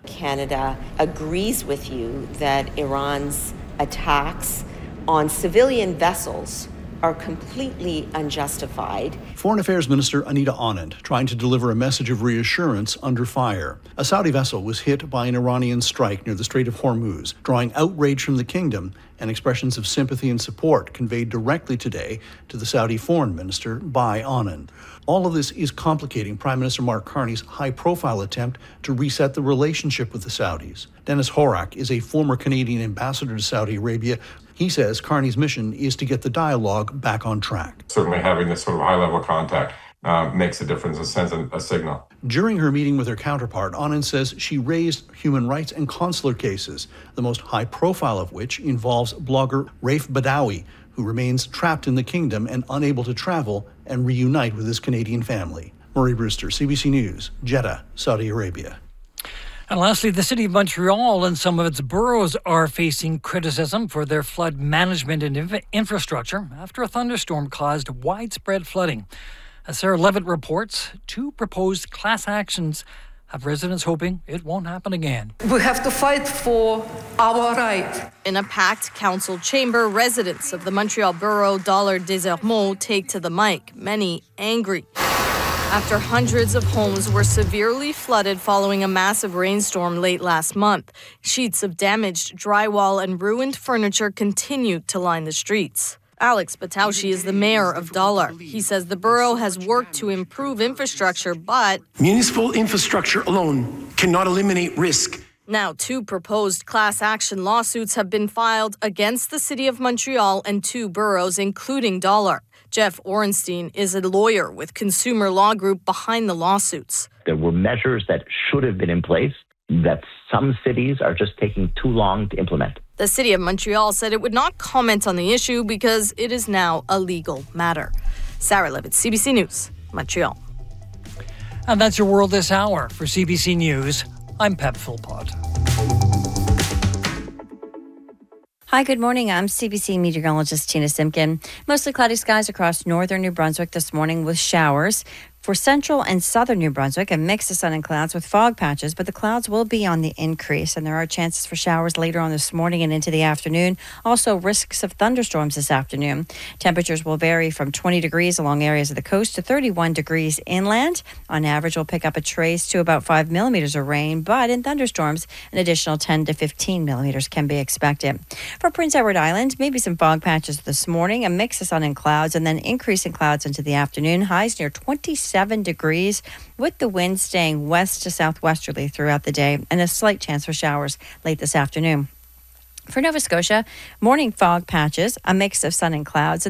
Canada agrees with you that Iran's attacks on civilian vessels are completely unjustified. Foreign Affairs Minister Anita Anand trying to deliver a message of reassurance under fire. A Saudi vessel was hit by an Iranian strike near the Strait of Hormuz, drawing outrage from the kingdom and expressions of sympathy and support conveyed directly today to the Saudi Foreign Minister by Anand. All of this is complicating Prime Minister Mark Carney's high-profile attempt to reset the relationship with the Saudis. Dennis Horak is a former Canadian ambassador to Saudi Arabia. He says Carney's mission is to get the dialogue back on track. Certainly having this sort of high-level contact makes a difference and sends a signal. During her meeting with her counterpart, Anand says she raised human rights and consular cases, the most high-profile of which involves blogger Raif Badawi, who remains trapped in the kingdom and unable to travel and reunite with his Canadian family. Murray Brewster, CBC News, Jeddah, Saudi Arabia. And lastly, the City of Montreal and some of its boroughs are facing criticism for their flood management and infrastructure after a thunderstorm caused widespread flooding. As Sarah Levitt reports, 2 proposed class actions have residents hoping it won't happen again. We have to fight for our right. In a packed council chamber, residents of the Montreal borough Dollard des Ormeaux take to the mic, many angry. After hundreds of homes were severely flooded following a massive rainstorm late last month, sheets of damaged drywall and ruined furniture continued to line the streets. Alex Bataushi is the mayor of Dollard. He says the borough has worked to improve infrastructure, but municipal infrastructure alone cannot eliminate risk. Now, 2 proposed class action lawsuits have been filed against the City of Montreal and 2 boroughs, including Dollard. Jeff Orenstein is a lawyer with Consumer Law Group behind the lawsuits. There were measures that should have been in place that some cities are just taking too long to implement. The City of Montreal said it would not comment on the issue because it is now a legal matter. Sarah Levitt, CBC News, Montreal. And that's your world this hour. For CBC News, I'm Pep Philpott. Hi, good morning. I'm CBC meteorologist Tina Simpkin. Mostly cloudy skies across northern New Brunswick this morning with showers. For central and southern New Brunswick, a mix of sun and clouds with fog patches, but the clouds will be on the increase, and there are chances for showers later on this morning and into the afternoon. Also, risks of thunderstorms this afternoon. Temperatures will vary from 20 degrees along areas of the coast to 31 degrees inland. On average, we'll pick up a trace to about 5 millimeters of rain, but in thunderstorms, an additional 10 to 15 millimeters can be expected. For Prince Edward Island, maybe some fog patches this morning, a mix of sun and clouds, and then increasing clouds into the afternoon. Highs near 27 degrees, with the wind staying west to southwesterly throughout the day and a slight chance for showers late this afternoon. For Nova Scotia, morning fog patches, a mix of sun and clouds, and